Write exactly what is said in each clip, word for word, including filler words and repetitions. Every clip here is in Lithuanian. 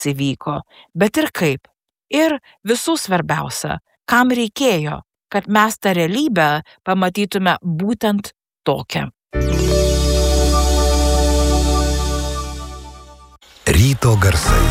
kas įvyko, bet ir kaip. Ir visų svarbiausia, kam reikėjo, kad mes tą realybę pamatytume būtent tokią. Ryto garsai.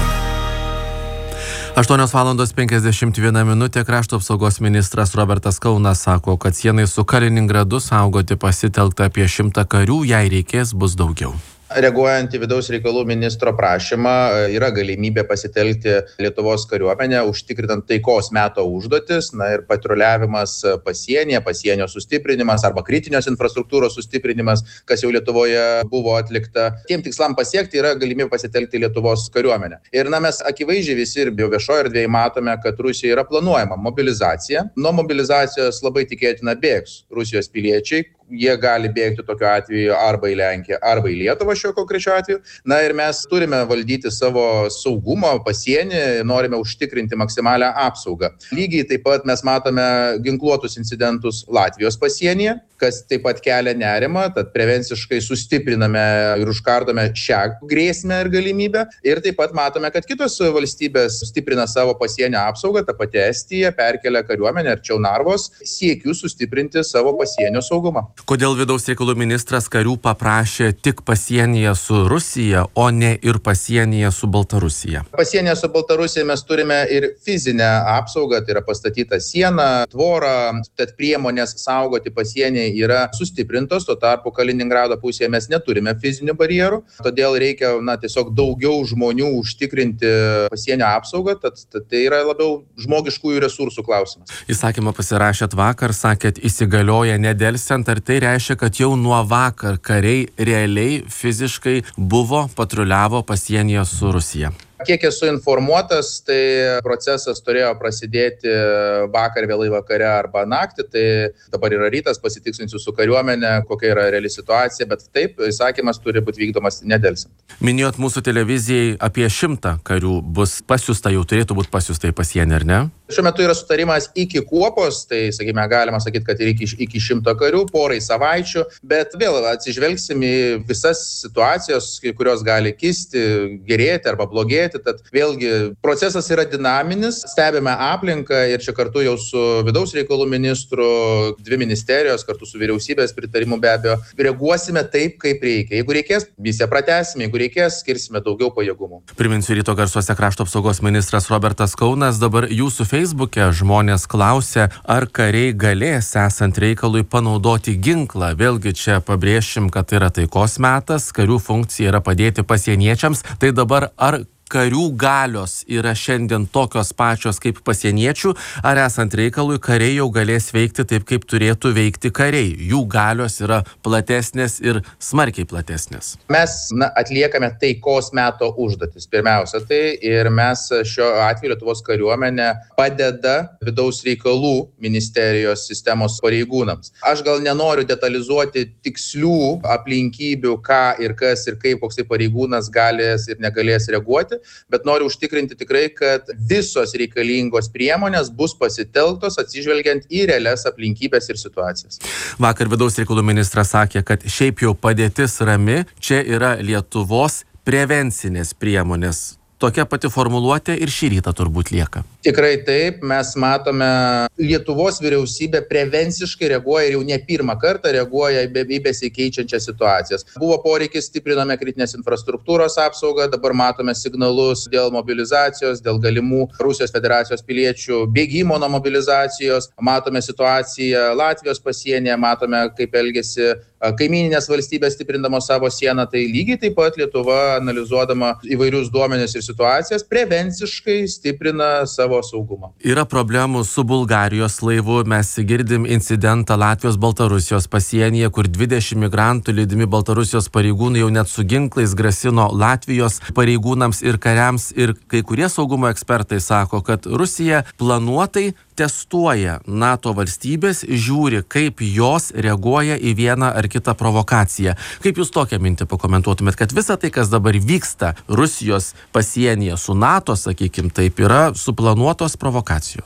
aštuonios valandos penkiasdešimt viena minutė. Krašto apsaugos ministras Robertas Kaunas sako, kad sienai su Kaliningradu saugoti pasitelkta apie šimtą karių, jei reikės, bus daugiau. Reaguojant į vidaus reikalų ministro prašymą, yra galimybė pasitelkti Lietuvos kariuomenę, užtikrinant taikos meto užduotis, na ir patruliavimas pasienyje, pasienio sustiprinimas arba kritinės infrastruktūros sustiprinimas, kas jau Lietuvoje buvo atlikta. Tiem tikslam pasiekti yra galimybė pasitelkti Lietuvos kariuomenę. Ir na, mes akivaizdžiai visi ir jau viešoje erdvėje matome, kad Rusijoje yra planuojama mobilizacija. Nuo mobilizacijos labai tikėtina bėgs Rusijos piliečiai. Jie gali bėgti tokiu atveju arba į Lenkiją, arba į Lietuvą šiuo konkrečiu atveju. Na ir mes turime valdyti savo saugumą pasienį, norime užtikrinti maksimalią apsaugą. Lygiai taip pat mes matome ginkluotus incidentus Latvijos pasienyje, kas taip pat kelia nerimą, tad prevenciškai sustipriname ir užkardome šią grėsmę ir galimybę. Ir taip pat matome, kad kitos valstybės stiprina savo pasienio apsaugą, ta pati Estija perkelia kariuomenę arčiau Narvos, siekiu sustiprinti savo pasienio saugumą. Kodėl vidaus reikalų ministras karių paprašė tik pasienyje su Rusija, o ne ir pasienyje su Baltarusija? Pasienyje su Baltarusija mes turime ir fizinę apsaugą, tai yra pastatyta siena, tvora, tad priemonės saugoti pasienį yra sustiprintos, tuo tarpu Kaliningrado pusėje mes neturime fizinių barjerų, todėl reikia na, tiesiog daugiau žmonių užtikrinti pasienio apsaugą, tad, tad tai yra labiau žmogiškųjų resursų klausimas. Įsakymą pasirašėt vakar, sakėt, įsigalioja nedelsiant, ar tai reiškia, kad jau nuo vakar kariai realiai fiziškai buvo patruliavo pasienyje su Rusija? Kiek esu informuotas, tai procesas turėjo prasidėti vakar vėlai vakare arba naktį, tai dabar yra rytas, pasitikslinsiu su kariuomenė, kokia yra reali situacija, bet taip, įsakymas turi būti vykdomas nedelsiant. Minėjot mūsų televizijai apie šimtą karių bus pasiųsta, jau turėtų būti pasiųsta į pasienį, ar ne? Šiuo metu yra sutarimas iki kuopos, tai, sakykime, galima sakyti, kad ir iki, iki šimto karių, porai savaičių, bet vėl atsižvelgsim į visas situacijas, kurios gali kisti, gerėti arba blogėti. Tad vėlgi procesas yra dinaminis, stebime aplinką ir čia kartu jau su vidaus reikalų ministru, dvi ministerijos, kartu su vyriausybės pritarimu be abejo, reaguosime taip, kaip reikia. Jeigu reikės, misiją pratęsime, jeigu reikės, skirsime daugiau pajėgumų. Priminsiu, ryto garsuose krašto apsaugos ministras Robertas Kaunas. Dabar jūsų Facebook'e žmonės klausia, ar kariai galės esant reikalui panaudoti ginklą. Vėlgi čia pabrėšim, kad tai yra taikos metas, karių funkcija yra padėti pasieniečiams. Tai dabar ar karių galios yra šiandien tokios pačios kaip pasieniečių, ar esant reikalui kariai jau galės veikti taip, kaip turėtų veikti kariai? Jų galios yra platesnės ir smarkiai platesnės. Mes na, atliekame taikos meto užduotis. Pirmiausia, tai ir mes šiuo atveju Lietuvos kariuomenė padeda vidaus reikalų ministerijos sistemos pareigūnams. Aš gal nenoriu detalizuoti tikslių aplinkybių, ką ir kas ir kaip koks tai pareigūnas galės ir negalės reaguoti, bet noriu užtikrinti tikrai, kad visos reikalingos priemonės bus pasitelktos atsižvelgiant į realias aplinkybės ir situacijas. Vakar vidaus reikalų ministras sakė, kad šiaip jau padėtis rami, čia yra Lietuvos prevencinės priemonės. Tokia pati formuluotė ir šį rytą turbūt lieka. Tikrai taip, mes matome, Lietuvos vyriausybė prevenciškai reaguoja ir jau ne pirmą kartą reaguoja į besikeičiančias situacijas. Buvo poreikis, stipriname kritinės infrastruktūros apsaugą, dabar matome signalus dėl mobilizacijos, dėl galimų Rusijos federacijos piliečių bėgimo nuo mobilizacijos, matome situaciją Latvijos pasienyje, matome, kaip elgiasi kaimyninės valstybės stiprindamos savo sieną, tai lygiai taip pat Lietuva, analizuodama įvairius duomenis ir situacijas, prevenciškai stiprina savo saugumą. Yra problemų su Bulgarijos laivu, mes girdim incidentą Latvijos Baltarusijos pasienyje, kur dvidešimt migrantų lydimi Baltarusijos pareigūnai jau net su ginklais grasino Latvijos pareigūnams ir kariams, ir kai kurie saugumo ekspertai sako, kad Rusija planuotai testuoja NATO valstybės, žiūri, kaip jos reaguoja į vieną ar kitą provokaciją. Kaip jūs tokią mintį pakomentuotumėt, kad visa tai, kas dabar vyksta Rusijos pasienyje su NATO, sakykim, taip, yra suplanuotos provokacijos?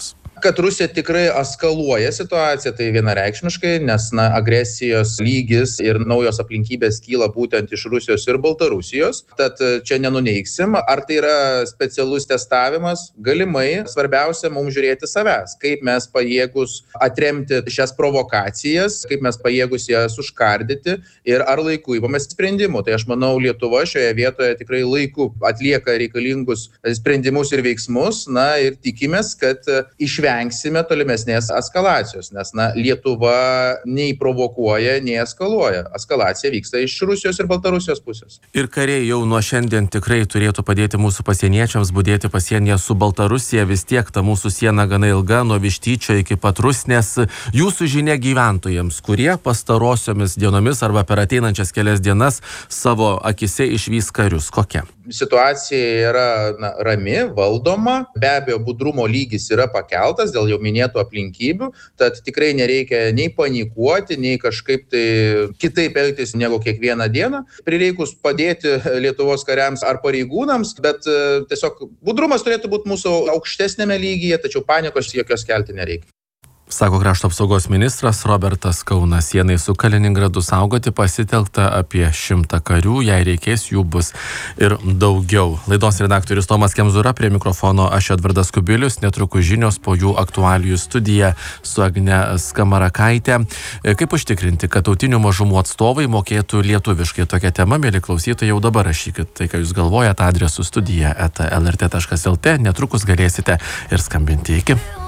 kad Rusija tikrai eskaluoja situaciją, tai vienareikšmiškai, nes na, agresijos lygis ir naujos aplinkybės kyla būtent iš Rusijos ir Baltarusijos. Tad čia nenuneiksim, ar tai yra specialus testavimas, galimai. Svarbiausia mums žiūrėti savęs, kaip mes pajėgus atremti šias provokacijas, kaip mes pajėgus jas užkardyti ir ar laiku įmamės sprendimų. Tai aš manau, Lietuva šioje vietoje tikrai laiku atlieka reikalingus sprendimus ir veiksmus, na ir tikimės, kad išvengsime tolimesnės eskalacijos, nes na, Lietuva nei provokuoja, nei eskaluoja. Eskalacija vyksta iš Rusijos ir Baltarusijos pusės. Ir kariai jau nuo šiandien tikrai turėtų padėti mūsų pasieniečiams budėti pasienyje su Baltarusija. Vis tiek ta mūsų siena gana ilga, nuo Vištyčio iki pat Rusnės. Jūsų žinia gyventojams, kurie pastarosiomis dienomis arba per ateinančias kelias dienas savo akise išvys karius, kokia? Situacija yra na, rami, valdoma, be abejo budrumo lygis yra pakeltas dėl jau minėtų aplinkybių, tad tikrai nereikia nei panikuoti, nei kažkaip tai kitaip elgtis negu kiekvieną dieną. Prireikus padėti Lietuvos kariams ar pareigūnams, bet tiesiog budrumas turėtų būti mūsų aukštesnėme lygyje, tačiau panikos jokios kelti nereikia. Sako krašto apsaugos ministras Robertas Kaunas. Sienai su Kaliningradu saugoti pasitelkta apie šimtą karių, jei reikės jų bus ir daugiau. Laidos redaktorius Tomas Kemzūra, prie mikrofono aš Edvardas Kubilius, netrukus žinios, po jų aktualijų studija su Agne Skamarakaitė. Kaip užtikrinti, kad tautinių mažumų atstovai mokėtų lietuviškai? Tokia tema, mėly klausytojai, jau dabar rašykit tai, ką jūs galvojate, adresu studija eta lrt taškas lt. Netrukus galėsite ir skambinti. Iki.